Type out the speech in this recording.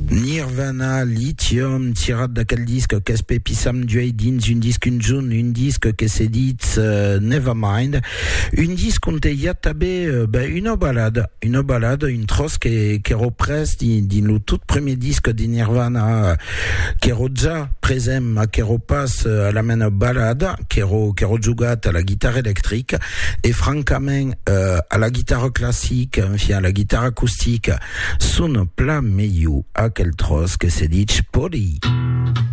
Nirvana, Lithium, tirade d'aquel disque qu'es pepissam duei dins un disque un jaune, un disque que s'est dit Nevermind, un disque on te y a tabé une balade, une trosse qui represse din le tout premier disque de Nirvana qui déjà présent qui repasse à la main balade, qui rejugat à la guitare électrique et francament à la guitare classique, enfin à la guitare acoustique, son plat meilleur à quel trosse que s'est dit Poli.